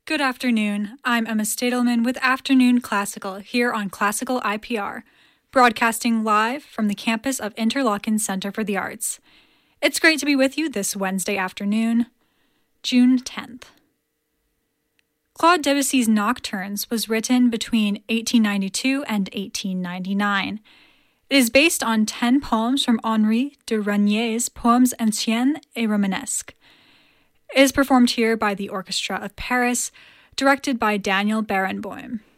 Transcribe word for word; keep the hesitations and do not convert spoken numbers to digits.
Good afternoon. I'm Emma Stadelman with Afternoon Classical here on Classical I P R, broadcasting live from the campus of Interlochen Center for the Arts. It's great to be with you this Wednesday afternoon, June tenth. Claude Debussy's Nocturnes was written between eighteen ninety-two and eighteen ninety-nine. It is based on ten poems from Henri de Regnier's Poèmes anciens et romanesques. It is performed here by the Orchestra of Paris, directed by Daniel Barenboim.